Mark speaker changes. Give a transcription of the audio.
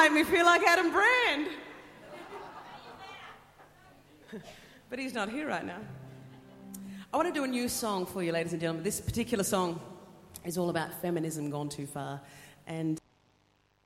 Speaker 1: make me feel like Adam Brand. But he's not here right now. I want to do a new song for you, ladies and gentlemen. This particular song is all about feminism gone too far. And